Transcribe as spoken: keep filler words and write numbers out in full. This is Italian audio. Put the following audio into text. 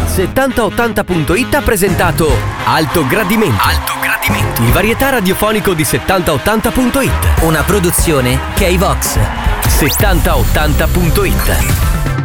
settanta ottanta punto it ha presentato Alto Gradimento. Alto Gradimento. Il varietà radiofonico di settanta ottanta punto it. Una produzione K-Vox. settanta ottanta punto it.